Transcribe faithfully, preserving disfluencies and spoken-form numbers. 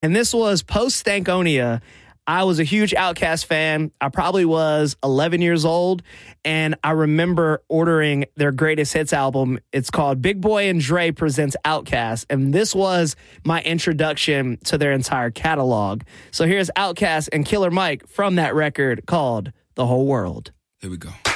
And this was post Stankonia. I was a huge Outkast fan. I probably was eleven years old, and I remember ordering their greatest hits album. It's called Big Boy and Dre Presents Outkast, and this was my introduction to their entire catalog. So here's Outkast and Killer Mike from that record called The Whole World. Here we go.